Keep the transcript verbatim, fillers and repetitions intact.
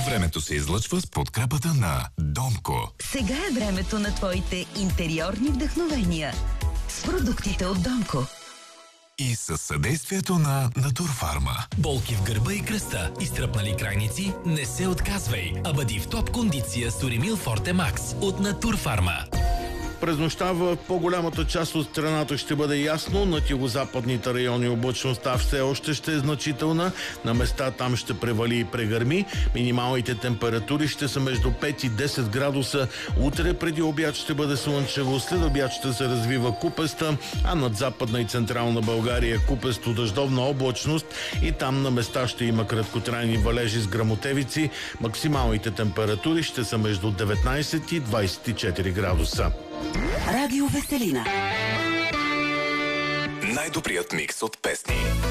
Времето се излъчва с подкрепата на Домко. Сега е времето на твоите интериорни вдъхновения с продуктите от Домко. И със съдействието на Натурфарма. Болки в гърба и кръста, изтръпнали крайници? Не се отказвай, а бъди в топ кондиция с Туримил Форте Макс от Натурфарма. През нощта в по-голямата част от страната ще бъде ясно. На югозападните райони облачността все още ще е значителна. На места там ще превали и прегърми. Минималните температури ще са между пет и десет градуса. Утре преди обяд ще бъде слънчево. След обяд ще се развива купеста, а над Западна и Централна България купесто дъждовна облачност и там на места ще има краткотрайни валежи с гръмотевици. Максималните температури ще са между деветнайсет и двайсет и четири градуса. Радио Веселина. Най-добрият микс от песни.